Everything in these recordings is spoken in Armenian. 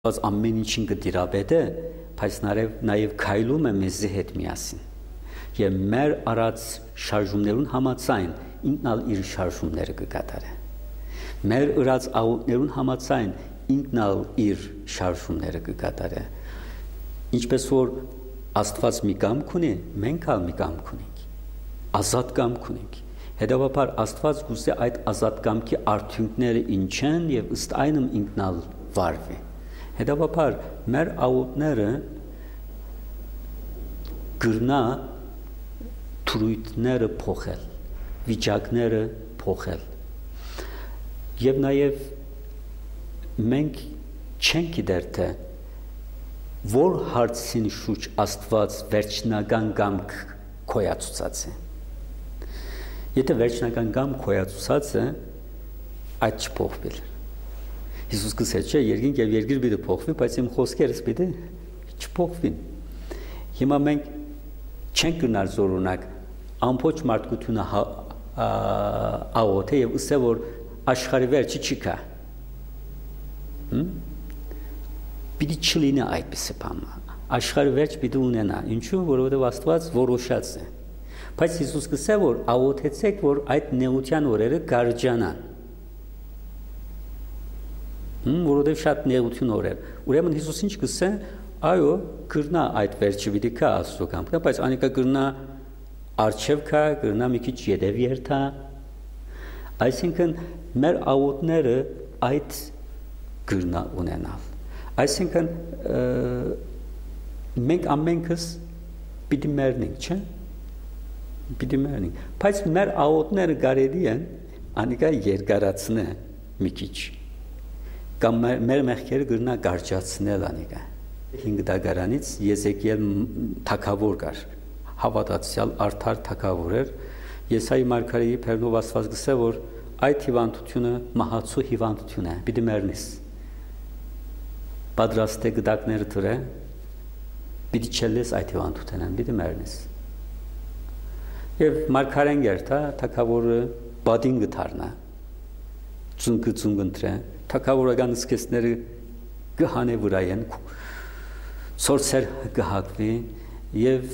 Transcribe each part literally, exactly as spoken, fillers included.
Բայց ամեն ինչին կդիրապետե, բայց նաև նաև քայլում է մեզի հետ միասին։ Եվ մեր արած շարժումներուն համաձայն ինքնալ իր շարժումները կկատարե։ Մեր ըրած աղոթներուն համաձայն ինքնալ իր շարժումները կկատարե։ Ինչպես որ Աստված մի կամք ունի, մենք ալ մի կամք ունենք։ Ազատ կամք ունենք։ Հետևաբար Աստված գուցե այդ ազատ կամքի արդյունքները ինչ են եւ ըստ այնմ ինքնալ վարվի։ Հետևաբար մեր աղոթները գրնա թրույթները փոխել, վիճակները փոխել։ Եվ նաև մենք չենք գիտեր թե որ հարցին շուրջ Աստված վերջնական կամք քոյացուցած է։ Եթե վերջնական կամք քոյացուցած է, այդ չփոխվի։ Հիսուս գսեց չէ, երկինք եւ երկիր պիտի փոխվի, բայց իմ խոսքերս պիտի չփոխվին։ Հիմա մենք չենք գնալ զորունակ ամբողջ մարդկությունը աղոթե եւ ըսե որ աշխարհի վերջը չի կա։ Հմ Պիտի չլինի այդպիսի բան։ Աշխարհի վերջ պիտի ունենա։ Ինչու՞, որովհետեւ Աստված որոշած է։ Բայց Հիսուս գսե որ աղոթեցեք, որ այդ նեղության օրերը գարջանան։ Հմ որովհետեւ շատ նեղություն օրեր։ Ուրեմն Հիսուս ինչ գսե, այո, կրնա այդ վերջը պիտի կա Աստծո կամքը, բայց անիկա կրնա արչև կա, կրնա մի քիչ յետև երթա։ Այսինքն մեր աղոթները այդ կրնա ունենալ։ Այսինքն մենք ամենքս պիտի մեռնենք, չէ՞։ Պիտի մեռնենք, բայց մեր աղոթները կարելի են անիկա երկարացնե մի քիչ։ Կամ մեր մեղքերը կրնա կարճացնել անիկա։ Հինգ դագարանից Եզեկիել թագավոր կար, հավատացյալ արդար թագավոր էր։ Եսայի մարգարեի բերնով Աստված գսե որ այդ հիվանդությունը մահացու հիվանդություն է, պիտի մեռնես։ Պատրաստ է գդակները դրե, պիտի չելես այդ հիվանդութենան, պիտի մեռնես։ Եվ մարգարեն գերտա թագավորը բադին գթարնա, ծունկը ծունկընտրե, թագավորական սկեսները գհանե վրայեն, սորցեր գհակվի եւ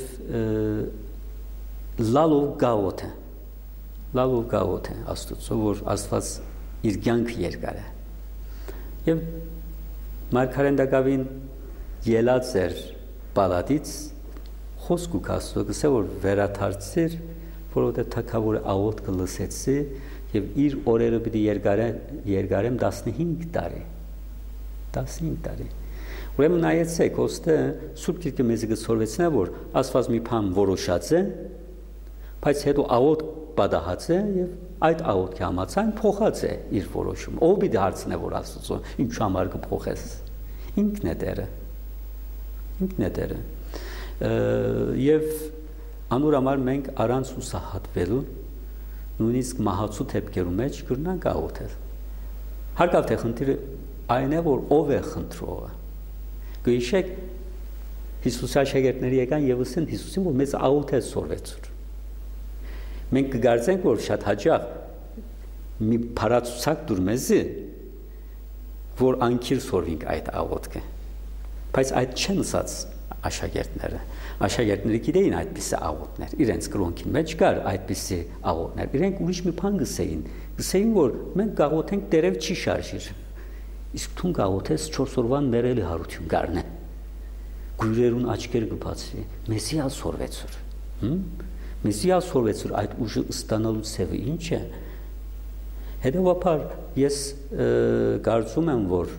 լալով գաղոթ է, լալով գաղոթ է Աստծո, որ Աստված իր կյանքը երկար է։ Եվ մարգարեն դակավին ելած էր պալատից, խոսք ու կասո գսե որ վերադարձիր, որովհետև թագավորը աղոթ կլսեցի եւ իր օրերը պիտի երկարեմ տասնհինգ տարի։ տասնհինգ տարի։ Ուրեմն նայեցեք, ոստե Սուրբ Գիրքը մեզ գսորվեցնա, որ Աստված մի բան որոշած է, բայց հետո աղոթ պատահած է եւ այդ աղոթքի համաձայն փոխած է իր որոշումը։ Ով պիտի հարցնե որ Աստծո ինչ համար կփոխես։ Ինքն է դերը։ Ինքն է դերը։ Եվ անոր համար մենք առանց ուսահատվելու նույնիսկ մահացու թեփքերու մեջ կրնանք աղոթել։ Հարկավ թե խնդիրը այն է որ ով է խնդրողը։ Գիշեք Հիսուսի աշակերտները եկան եւ ասեն Հիսուսին որ մեզ աղոթել սորվեցուր։ Մենք կգարձենք որ շատ հաճախ մի փարացուցակ դուր մեզի որ անկիր սորվինք այդ աղոթքը։ Բայց այդ չեն ասած աշակերտները։ Աշակերտները գիտեին այդպիսի աղոթներ, իրենց կրոնքի մեջ կար այդպիսի աղոթներ։ Իրենք ուրիշ մի բան գսեին, գսեին որ մենք գաղոթենք դերև չի շարժիր։ Իսկ թուն գաղոթես չորս օրվան մերելի հարություն գարնե։ Գույրերուն աչքերը կբացվի, մեզի ալ սորվեցուր։ Հմ Մեզի ալ սորվեցուր այդ ուժը ստանալու ցևը ինչ է։ Հետևաբար ես կարծում եմ որ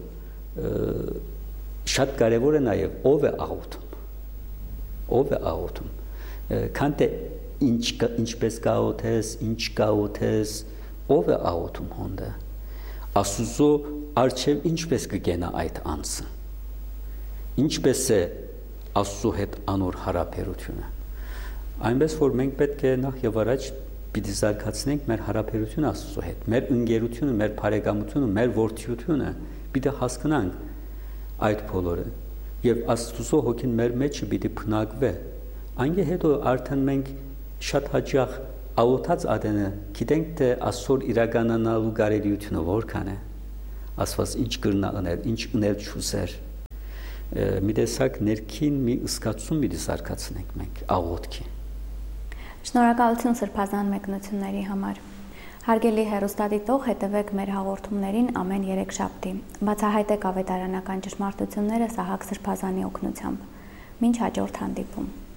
շատ կարևոր է նաև ով է աղոթում։ Ով է աղոթում։ Քան թե ինչ ինչպես գաղոթես, ինչ գաղոթես, ով է աղոթում հոնդը։ Աստուծո արչև ինչպես կգենա այդ անձը։ Ինչպես է Աստծո հետ անոր հարաբերությունը։ Այնպես որ մենք պետք է նախ եւ առաջ պիտի զարգացնենք մեր հարաբերությունը Աստծո հետ, մեր ընկերությունը, մեր բարեկամությունը, մեր որդիությունը, պիտի հասկանանք այդ բոլորը եւ Աստծո հոգին մեր մեջը պիտի փնակվե։ Այնգե հետո արդեն մենք շատ հաճախ աղոթած ադենը գիտենք թե այսօր իրականանալու կարելիությունը որքան է։ Աստված ինչ կրնա ունել, ինչ ունել չուզեր։ մի տեսակ ներքին մի ըսկացում պիտի սարքացնենք մենք աղոթքի։ Շնորհակալություն սրբազան մեկնությունների համար։ Հարգելի հեռուստադիտող, հետևեք մեր հաղորդումներին ամեն երեքշաբթի։ Բացահայտեք ավետարանական ճշմարտությունները Սահակ Սրբազանի օգնությամբ։ Մինչ հաջորդ հանդիպում։